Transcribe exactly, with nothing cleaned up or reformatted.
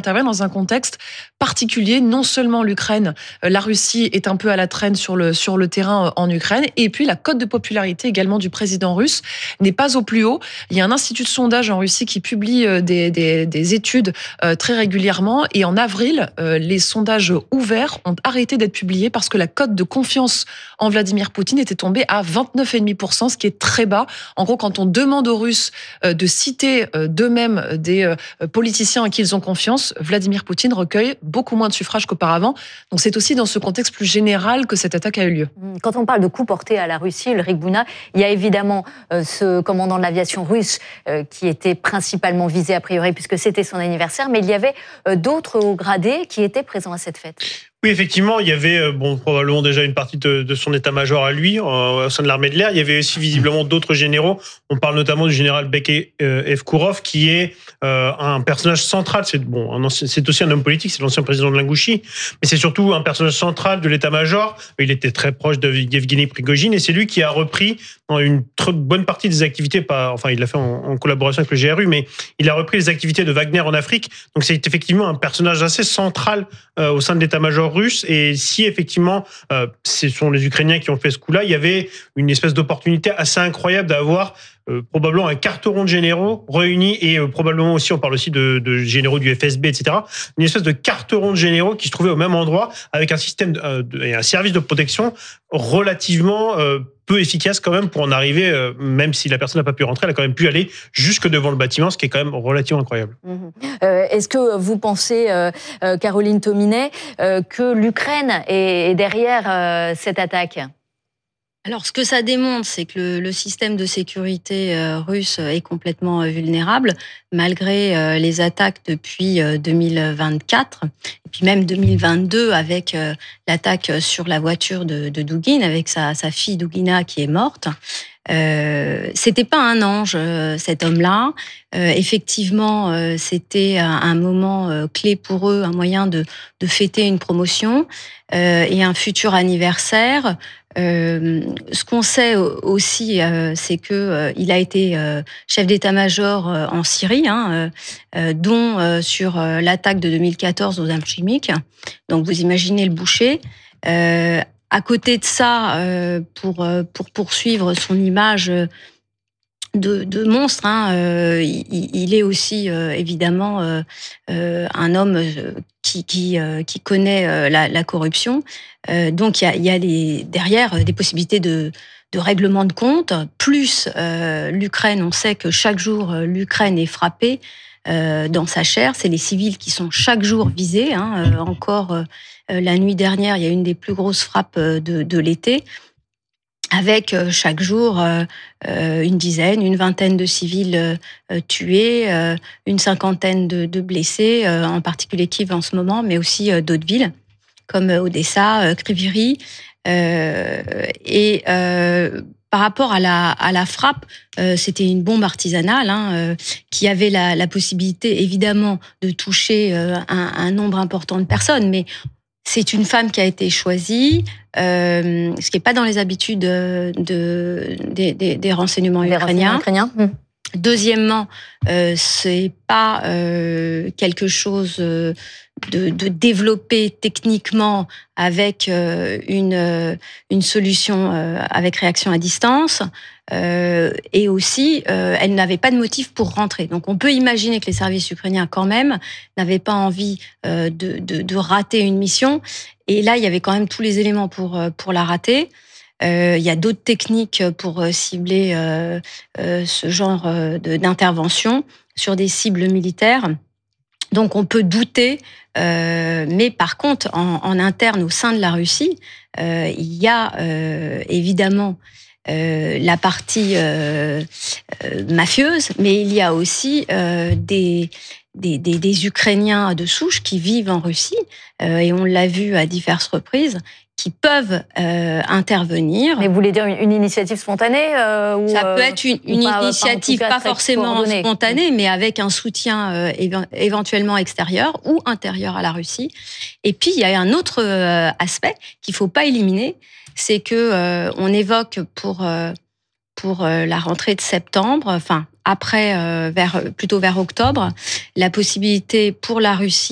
intervient dans un contexte particulier. Non seulement l'Ukraine, la Russie est un peu à la traîne sur le, sur le terrain en Ukraine, et puis la cote de popularité également du président russe n'est pas au plus haut. Il y a un institut de sondage en Russie qui publie des, des, des études très régulièrement, et en avril, les sondages ouverts ont arrêté d'être publiés parce que la cote de confiance en Vladimir Poutine était tombée à vingt-neuf virgule cinq pour cent, ce qui est très bas. En gros, quand on demande aux Russes de citer d'eux-mêmes des politiciens en qui ils ont confiance, Vladimir Poutine recueille beaucoup moins de suffrages qu'auparavant. Donc c'est aussi dans ce contexte plus général que cette attaque a eu lieu. Quand on parle de coups portés à la Russie, Ulrich Bouna, il y a évidemment euh, ce commandant de l'aviation russe euh, qui était principalement visé a priori puisque c'était son anniversaire, mais il y avait euh, d'autres hauts gradés qui étaient présents à cette fête. Oui, effectivement, il y avait bon, probablement déjà une partie de, de son état-major à lui, au sein de l'armée de l'air. Il y avait aussi visiblement d'autres généraux. On parle notamment du général Beke Evkourov, qui est euh, un personnage central. C'est, bon, un ancien, c'est aussi un homme politique, c'est l'ancien président de l'Ingouchie, mais c'est surtout un personnage central de l'état-major. Il était très proche de Yevgeny Prigojine, et c'est lui qui a repris une très bonne partie des activités, pas, enfin il l'a fait en, en collaboration avec le G R U, mais il a repris les activités de Wagner en Afrique. Donc c'est effectivement un personnage assez central euh, au sein de l'état-major russe. Et si effectivement euh, ce sont les Ukrainiens qui ont fait ce coup-là, il y avait une espèce d'opportunité assez incroyable d'avoir euh, probablement un carteron de généraux réunis, et euh, probablement aussi, on parle aussi de, de généraux du F S B, et cetera. Une espèce de carteron de généraux qui se trouvait au même endroit avec un système de, euh, de, et un service de protection relativement euh, peu efficace quand même pour en arriver, euh, même si la personne n'a pas pu rentrer, elle a quand même pu aller jusque devant le bâtiment, ce qui est quand même relativement incroyable. Mmh. Euh, est-ce que vous pensez, euh, euh, Caroline Tominet, euh, que l'Ukraine est, est derrière euh, cette attaque ? Alors, ce que ça démontre, c'est que le, le système de sécurité euh, russe est complètement euh, vulnérable, malgré euh, les attaques depuis euh, deux mille vingt-quatre, et puis même deux mille vingt-deux, avec euh, l'attaque sur la voiture de, de Douguine, avec sa, sa fille Douguina qui est morte. Euh, c'était pas un ange, euh, cet homme-là. Euh, effectivement, euh, c'était un, un moment euh, clé pour eux, un moyen de, de fêter une promotion euh, et un futur anniversaire. Euh, ce qu'on sait aussi, euh, c'est que euh, il a été euh, chef d'état-major euh, en Syrie, hein, euh, dont euh, sur euh, l'attaque de deux mille quatorze aux armes chimiques. Donc, vous imaginez le boucher. Euh, à côté de ça, euh, pour pour poursuivre son image de, de monstre, hein, euh, il, il est aussi euh, évidemment euh, euh, un homme qui qui, euh, qui connaît euh, la, la corruption. Euh, donc il y a, il y a les, derrière des possibilités de, de règlement de compte. Plus euh, l'Ukraine, on sait que chaque jour l'Ukraine est frappée euh, dans sa chair. C'est les civils qui sont chaque jour visés. Hein. Euh, encore euh, la nuit dernière, il y a une des plus grosses frappes de, de l'été, avec chaque jour euh, une dizaine, une vingtaine de civils euh, tués, euh, une cinquantaine de, de blessés, euh, en particulier Kiev en ce moment, mais aussi euh, d'autres villes comme Odessa, euh, Kryvyi. Euh, et euh, par rapport à la, à la frappe, euh, c'était une bombe artisanale hein, euh, qui avait la, la possibilité évidemment de toucher euh, un, un nombre important de personnes, mais c'est une femme qui a été choisie, euh, ce qui n'est pas dans les habitudes de, de, des, des, des renseignements des ukrainiens. Renseignements ukrainiens. Mmh. Deuxièmement, euh, c'est pas euh, quelque chose de, de développé techniquement avec euh, une, une solution euh, avec réaction à distance. Euh, et aussi, euh, elle n'avait pas de motif pour rentrer. Donc, on peut imaginer que les services ukrainiens, quand même, n'avaient pas envie euh, de, de, de rater une mission. Et là, il y avait quand même tous les éléments pour, pour la rater. Euh, il y a d'autres techniques pour cibler euh, euh, ce genre de, d'intervention sur des cibles militaires. Donc, on peut douter, euh, mais par contre, en, en interne, au sein de la Russie, euh, il y a euh, évidemment euh, la partie euh, euh, mafieuse, mais il y a aussi euh, des, des, des, des Ukrainiens de souche qui vivent en Russie, euh, et on l'a vu à diverses reprises, qui peuvent euh, intervenir. Mais vous voulez dire une, une initiative spontanée euh, ou, Ça peut être une, une pas, initiative pas, pas forcément spontanée, mais avec un soutien euh, éventuellement extérieur ou intérieur à la Russie. Et puis, il y a un autre euh, aspect qu'il ne faut pas éliminer, c'est que euh, on évoque pour, euh, pour euh, la rentrée de septembre, enfin, après, euh, vers, plutôt vers octobre, la possibilité pour la Russie